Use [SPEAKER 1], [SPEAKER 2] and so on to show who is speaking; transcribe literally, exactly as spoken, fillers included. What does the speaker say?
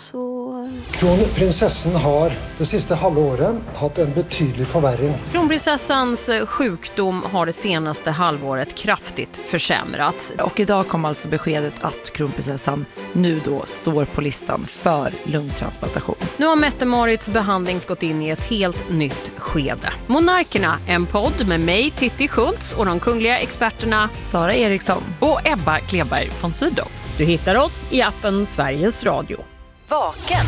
[SPEAKER 1] sår.
[SPEAKER 2] Kronprinsessan har det sista halvåret haft en betydlig förvärring.
[SPEAKER 3] Kronprinsessans sjukdom har det senaste halvåret kraftigt försämrats.
[SPEAKER 4] Och idag kom alltså beskedet att kronprinsessan nu då står på listan för lungtransplantation.
[SPEAKER 3] Nu har Mette-Marits behandling gått in i ett helt nytt skede. Monarkerna, en podd med mig, Titti Schultz, och de kungliga experterna
[SPEAKER 4] Sara Eriksson
[SPEAKER 3] och Ebba Kleberg von Sydow. Du hittar oss i appen Sveriges Radio.
[SPEAKER 5] Vaken